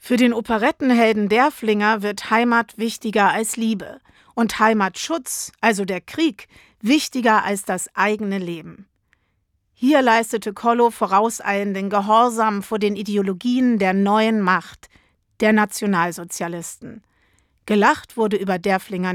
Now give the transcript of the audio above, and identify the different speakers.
Speaker 1: Für den Operettenhelden Derfflinger wird Heimat wichtiger als Liebe und Heimatschutz, also der Krieg, wichtiger als das eigene Leben. Hier leistete Kollo vorauseilenden Gehorsam vor den Ideologien der neuen Macht, der Nationalsozialisten. Gelacht wurde über Derfflinger